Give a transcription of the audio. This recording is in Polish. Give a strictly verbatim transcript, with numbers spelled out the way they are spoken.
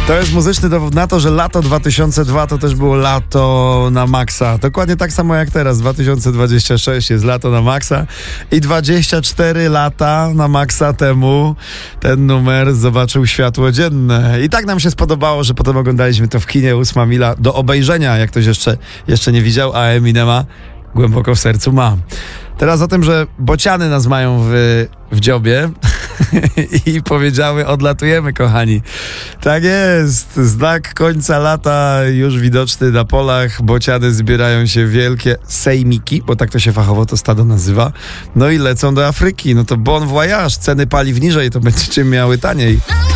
To jest muzyczny dowód na to, że lato dwa tysiące dwa to też było lato na maksa. Dokładnie tak samo jak teraz. dwa tysiące dwudziesty szósty jest lato na maksa i dwadzieścia cztery lata na maksa temu ten numer zobaczył światło dzienne. I tak nam się spodobało, że potem oglądaliśmy to w kinie. Ósma mila do obejrzenia, jak ktoś jeszcze, jeszcze nie widział, a Eminema głęboko w sercu ma. Teraz o tym, że bociany nas mają w, w dziobie i powiedziały: odlatujemy, kochani. Tak jest, znak końca lata już widoczny na polach. Bociany zbierają się wielkie sejmiki, bo tak to się fachowo to stado nazywa. No i lecą do Afryki. No to bon voyage, ceny paliw niżej, to będziecie miały taniej.